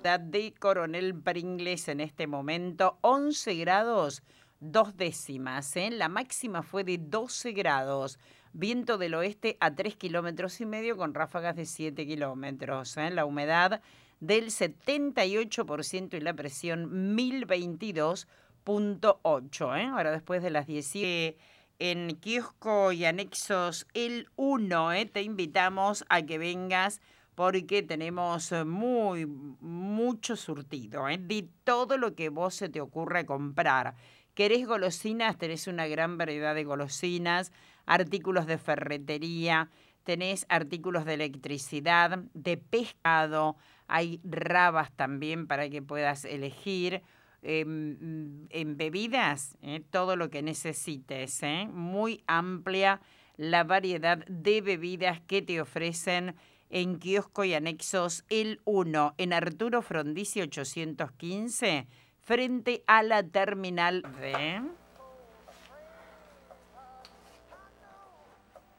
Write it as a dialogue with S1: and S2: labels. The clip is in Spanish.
S1: de Coronel Pringles en este momento, 11 grados, 2 décimas. La máxima fue de 12 grados. Viento del oeste a 3,5 kilómetros con ráfagas de 7 kilómetros. La humedad del 78% y la presión 1022,8. Ahora después de las 17 en kiosco y anexos El 1, te invitamos a que vengas porque tenemos mucho surtido, de todo lo que vos se te ocurra comprar. ¿Querés golosinas? Tenés una gran variedad de golosinas, artículos de ferretería, tenés artículos de electricidad, de pescado, hay rabas también para que puedas elegir. En bebidas, todo lo que necesites, muy amplia la variedad de bebidas que te ofrecen en kiosco y anexos El 1, en Arturo Frondizi 815, frente a la terminal de...